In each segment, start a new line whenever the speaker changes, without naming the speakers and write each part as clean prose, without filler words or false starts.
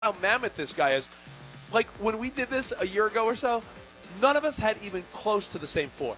how mammoth this guy is. Like, when we did this a year ago or so, none of us had even close to the same 4.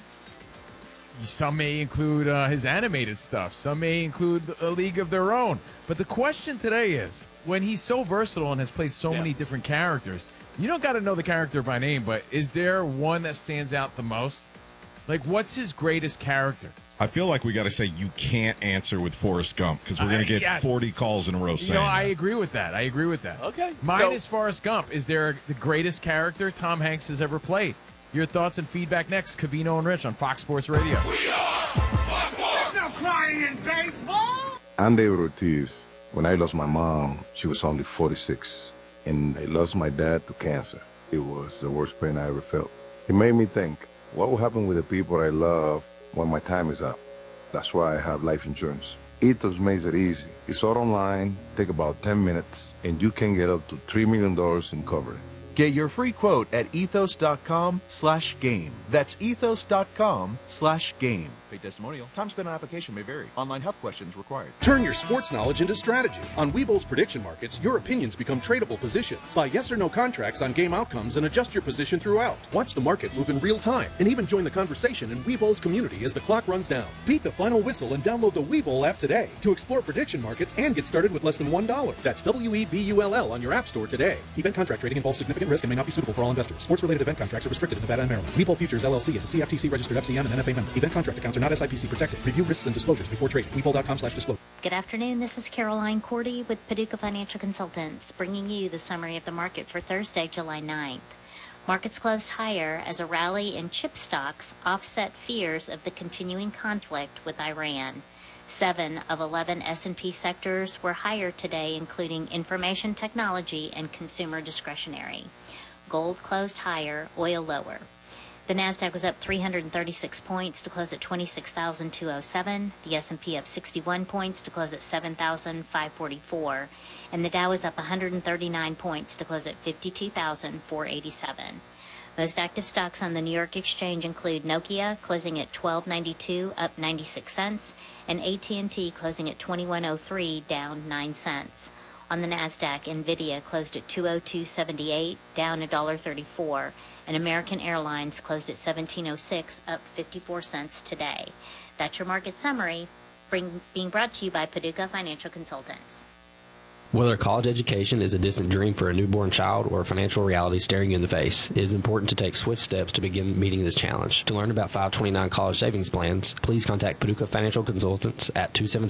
Some may include his animated stuff. Some may include a league of their own. But the question today is, when he's so versatile and has played so many different characters, you don't got to know the character by name, but is there one that stands out the most? Like, what's his greatest character?
I feel like we got to say you can't answer with Forrest Gump because we're going to get 40 calls in a row saying
I agree with that.
Okay.
Mine is Forrest Gump. Is there the greatest character Tom Hanks has ever played? Your thoughts and feedback next. Covino and Rich on Fox Sports Radio.
We are Fox Sports! No crying in baseball!
I'm David Ortiz. When I lost my mom, she was only 46. And I lost my dad to cancer. It was the worst pain I ever felt. It made me think, what will happen with the people I love when my time is up? That's why I have life insurance. Ethos makes it easy. It's all online, take about 10 minutes, and you can get up to $3 million in coverage.
Get your free quote at ethos.com/game. That's ethos.com/game. Paid testimonial. Time spent on application may vary. Online health questions required.
Turn your sports knowledge into strategy. On Webull's prediction markets, your opinions become tradable positions. Buy yes or no contracts on game outcomes and adjust your position throughout. Watch the market move in real time and even join the conversation in Webull's community as the clock runs down. Beat the final whistle and download the Webull app today to explore prediction markets and get started with less than $1. That's WEBULL on your app store today. Event contract trading involves significant risk and may not be suitable for all investors. Sports-related event contracts are restricted in Nevada and Maryland. Webull Futures LLC is a CFTC-registered FCM and NFA member. Event contract accounts are not SIPC protected. Review risks and disclosures before trading. Webull.com/disclosure.
Good afternoon. This is Caroline Cordy with Paducah Financial Consultants, bringing you the summary of the market for Thursday, July 9th. Markets closed higher as a rally in chip stocks offset fears of the continuing conflict with Iran. 7 of 11 S&P sectors were higher today, including information technology and consumer discretionary. Gold closed higher, oil lower. The Nasdaq was up 336 points to close at 26,207. The S&P up 61 points to close at 7,544. And the Dow was up 139 points to close at 52,487. Most active stocks on the New York Exchange include Nokia, closing at $12.92, up 96 cents, and AT&T closing at $21.03, down 9 cents. On the Nasdaq, Nvidia closed at $202.78, down $1.34, and American Airlines closed at $17.06, up 54 cents today. That's your market summary, being brought to you by Paducah Financial Consultants.
Whether a college education is a distant dream for a newborn child or financial reality staring you in the face, it is important to take swift steps to begin meeting this challenge. To learn about 529 college savings plans, please contact Paducah Financial Consultants at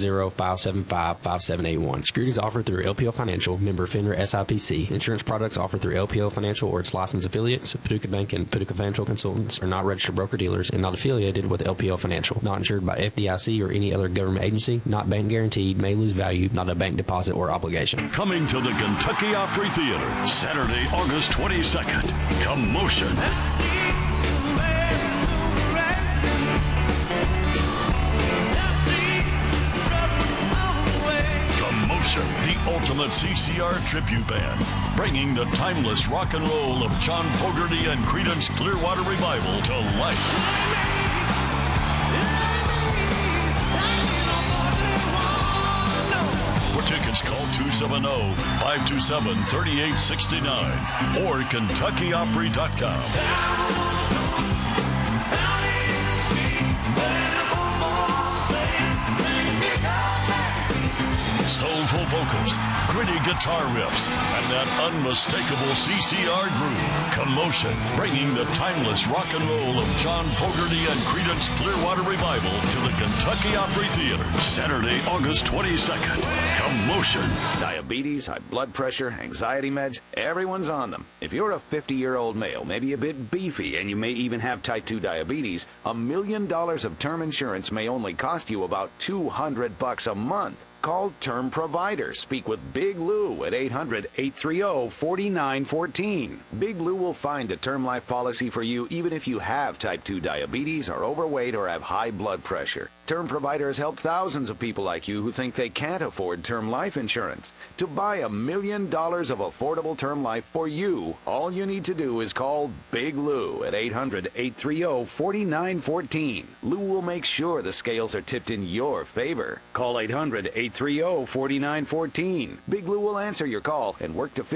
270-575-5781. Securities offered through LPL Financial, member FINRA SIPC. Insurance products offered through LPL Financial or its licensed affiliates. Paducah Bank and Paducah Financial Consultants are not registered broker-dealers and not affiliated with LPL Financial. Not insured by FDIC or any other government agency. Not bank guaranteed. May lose value. Not a bank deposit or obligation.
Coming to the Kentucky Opry Theater, Saturday, August 22nd. Commotion. Commotion, the ultimate CCR tribute band, bringing the timeless rock and roll of John Fogerty and Creedence Clearwater Revival to life. For tickets, call 270-527-3869 or KentuckyOpry.com. Soulful vocals, gritty guitar riffs, and that unmistakable CCR groove. Commotion, bringing the timeless rock and roll of John Fogerty and Creedence Clearwater Revival to the Kentucky Opry Theater, Saturday, August 22nd. Commotion.
Diabetes, high blood pressure, anxiety meds, everyone's on them. If you're a 50-year-old male, maybe a bit beefy, and you may even have type 2 diabetes, $1 million of term insurance may only cost you about $200 a month. Call Term Provider. Speak with Big Lou at 800-830-4914. Big Lou will find a term life policy for you even if you have type 2 diabetes, are overweight, or have high blood pressure. Term Provider has helped thousands of people like you who think they can't afford term life insurance. To buy $1 million of affordable term life for you, all you need to do is call Big Lou at 800-830-4914. Lou will make sure the scales are tipped in your favor. Call 800-830 830-4914. Big Lou will answer your call and work to